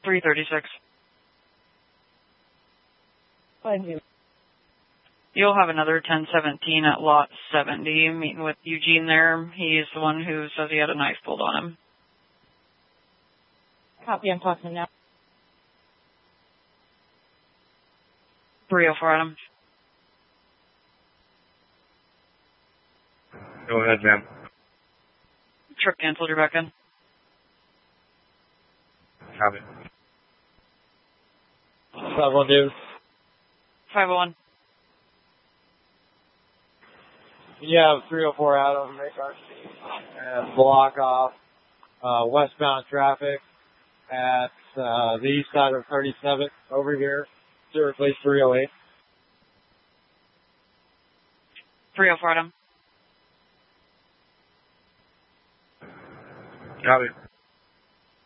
336. Thank you. You'll have another 1017 at lot 70, meeting with Eugene there. He's the one who says he had a knife pulled on him. Copy, I'm talking now. 304, Adam. Go ahead, ma'am. Trip canceled, you're back in. Copy. 5-1, dude. 501. You have 304 Adam, make our and block off westbound traffic at the east side of 37 over here to replace 308. 304, Adam. Copy.